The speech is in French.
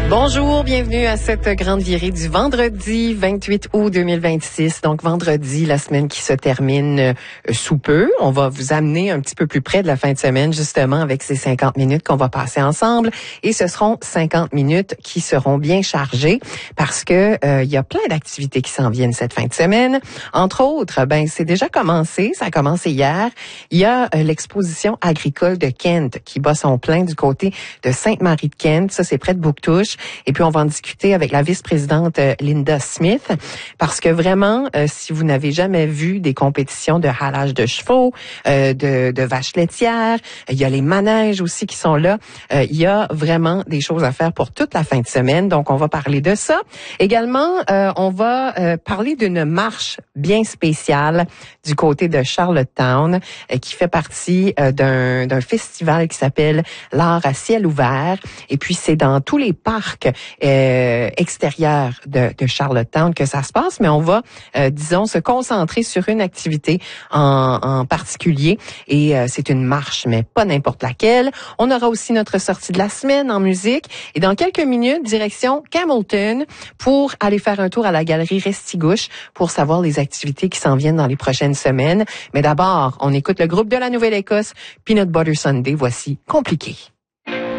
Bonjour, bienvenue à cette grande virée du vendredi 28 août 2026. Donc vendredi, la semaine qui se termine sous peu. On va vous amener un petit peu plus près de la fin de semaine justement avec ces 50 minutes qu'on va passer ensemble. Et ce seront 50 minutes qui seront bien chargées parce que il y a plein d'activités qui s'en viennent cette fin de semaine. Entre autres, c'est déjà commencé, ça a commencé hier. Il y a l'exposition agricole de Kent qui bat son plein du côté de Sainte-Marie-de-Kent. Ça, c'est près de Bouctouche. Et puis, on va en discuter avec la vice-présidente Linda Smith parce que vraiment, si vous n'avez jamais vu des compétitions de halage de chevaux, de vaches laitières, il y a les manèges aussi qui sont là. Il y a vraiment des choses à faire pour toute la fin de semaine. Donc, on va parler de ça. Également, on va parler d'une marche bien spéciale du côté de Charlottetown qui fait partie d'un festival qui s'appelle l'Art à ciel ouvert. Et puis, c'est dans tous les parcs extérieurs de Charlottetown que ça se passe, mais on va, disons, se concentrer sur une activité en particulier. Et c'est une marche, mais pas n'importe laquelle. On aura aussi notre sortie de la semaine en musique. Et dans quelques minutes, direction Camelton pour aller faire un tour à la galerie Restigouche pour savoir les activités qui s'en viennent dans les prochaines semaines. Mais d'abord, on écoute le groupe de la Nouvelle-Écosse, Peanut Butter Sunday. Voici Compliqué.